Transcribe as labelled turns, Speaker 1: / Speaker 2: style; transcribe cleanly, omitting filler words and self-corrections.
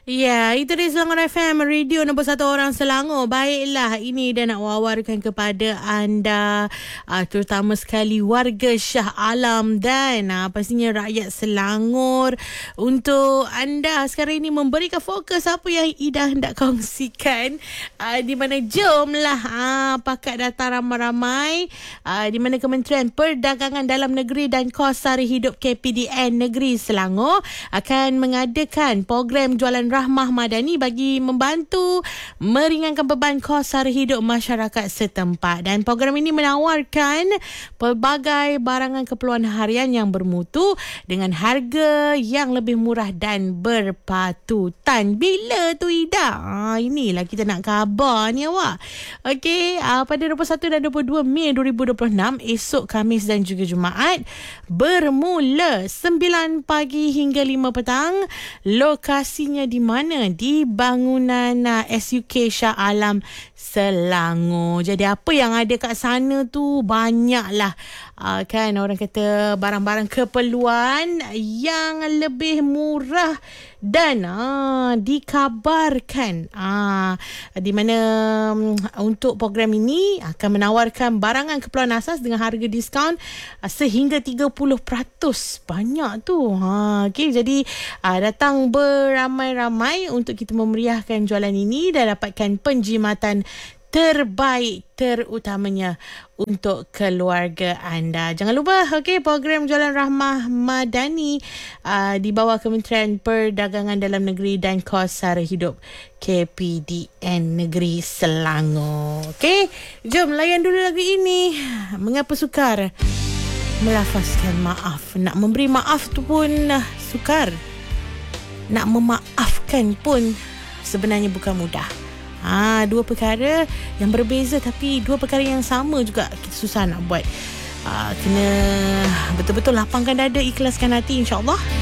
Speaker 1: Ya, itu dia Selangor FM, radio nombor 1 orang Selangor. Baiklah, ini dah nak wawarkan kepada anda, terutama sekali warga Shah Alam dan pastinya rakyat Selangor, untuk anda sekarang ini memberikan fokus apa yang Ida hendak kongsikan, di mana jomlah pakat datang ramai-ramai, di mana Kementerian Perdagangan Dalam Negeri dan Kos Sara Hidup KPDN Negeri Selangor akan mengadakan program jualan rahmah madani bagi membantu meringankan beban kos sara hidup masyarakat setempat. Dan program ini menawarkan pelbagai barangan keperluan harian yang bermutu dengan harga yang lebih murah dan berpatutan. Bila tu Ida? Inilah kita nak khabar ni awak. Okey, pada 21 dan 22 Mei 2026, esok Khamis dan juga Jumaat, bermula 9 pagi hingga 5 petang. Lokasinya di mana? Di bangunan SUK Shah Alam Selangor. Jadi apa yang ada kat sana tu banyaklah, kan orang kata barang-barang keperluan yang lebih murah dan dikabarkan di mana untuk program ini akan menawarkan barangan keperluan asas dengan harga diskaun sehingga 30%. Banyak tu. Okay, jadi datang beramai-ramai untuk kita memeriahkan jualan ini dan dapatkan penjimatan terbaik terutamanya untuk keluarga anda. Jangan lupa, program jualan rahmah madani di bawah Kementerian Perdagangan Dalam Negeri dan Kos Sara Hidup KPDN Negeri Selangor. Jom layan dulu lagu ini. Mengapa sukar melafazkan maaf? Nak memberi maaf tu pun sukar. Nak memaafkan pun sebenarnya bukan mudah. Dua perkara yang berbeza, tapi dua perkara yang sama juga kita susah nak buat. Kena betul-betul lapangkan dada, ikhlaskan hati, insyaAllah.